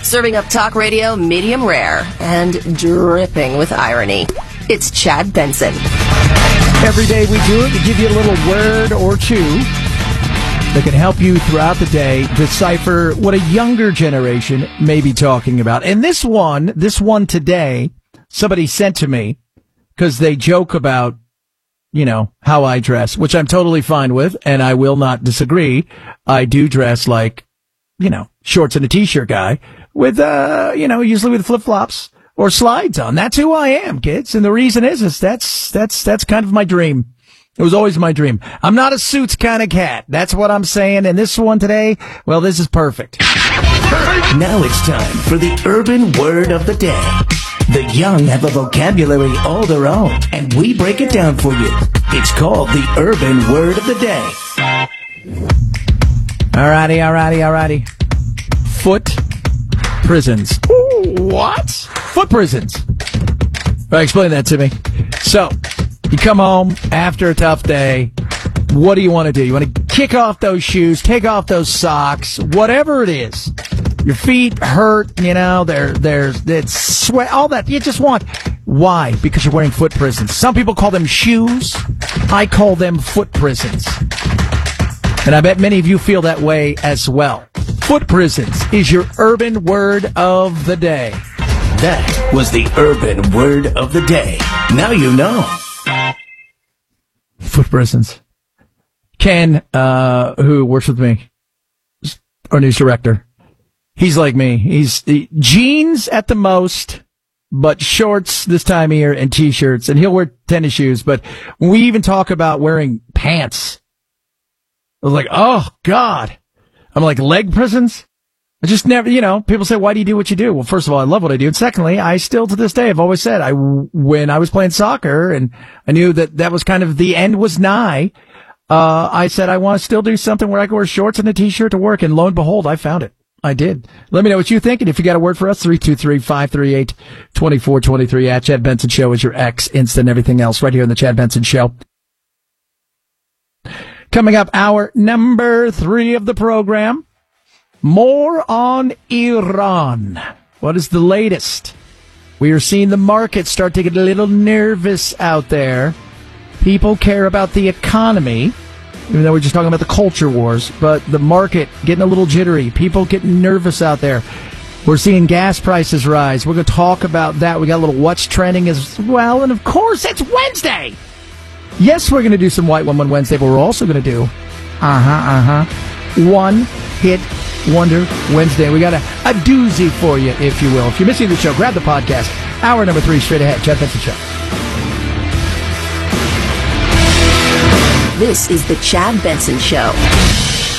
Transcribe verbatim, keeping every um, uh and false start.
serving up talk radio medium rare and dripping with irony. It's Chad Benson. Every day we do it, we give you a little word or two that can help you throughout the day decipher what a younger generation may be talking about. And this one, this one today, somebody sent to me because they joke about, you know, how I dress, which I'm totally fine with, and I will not disagree. I do dress like, you know, shorts and a t-shirt guy with, uh, you know, usually with flip-flops or slides on. That's who I am, kids. And the reason is, is that's, that's, that's kind of my dream. It was always my dream. I'm not a suits kind of cat. That's what I'm saying. And this one today, well, this is perfect. Now it's time for the urban word of the day. The young have a vocabulary all their own, and we break it down for you. It's called the urban word of the day. Alrighty, alrighty, alrighty. Foot prisons. What? Foot prisons. Right, explain that to me. So, you come home after a tough day. What do you want to do? You want to kick off those shoes, take off those socks, whatever it is. Your feet hurt, you know, they're, they're, it's sweat, all that. You just want. Why? Because you're wearing foot prisons. Some people call them shoes. I call them foot prisons. And I bet many of you feel that way as well. Foot prisons is your urban word of the day. That was the urban word of the day. Now you know. Foot prisons. Ken, uh, who works with me, our news director, he's like me. He's he, jeans at the most, but shorts this time of year and t-shirts, and he'll wear tennis shoes. But when we even talk about wearing pants, I was like, oh, God. I'm like, leg prisons? I just never, you know, people say, why do you do what you do? Well, first of all, I love what I do. And secondly, I still to this day, I've always said, I, when I was playing soccer and I knew that that was kind of the end was nigh, uh, I said, I want to still do something where I can wear shorts and a t-shirt to work. And lo and behold, I found it. I did. Let me know what you think. And if you got a word for us, three two three, five three eight, two four two three at Chad Benson Show is your X, Insta, and everything else right here on the Chad Benson Show. Coming up, hour number three of the program. More on Iran. What is the latest? We are seeing the market start to get a little nervous out there. People care about the economy, even though we're just talking about the culture wars, but the market getting a little jittery. People getting nervous out there. We're seeing gas prices rise. We're going to talk about that. We got a little what's trending as well. And, of course, it's Wednesday. Yes, we're going to do some White Woman Wednesday, but we're also going to do, uh-huh, uh-huh, One Hit Wonder Wednesday. We got a, a doozy for you, if you will. If you're missing the show, grab the podcast. Hour number three straight ahead. Chad Benson Show. This is the Chad Benson Show.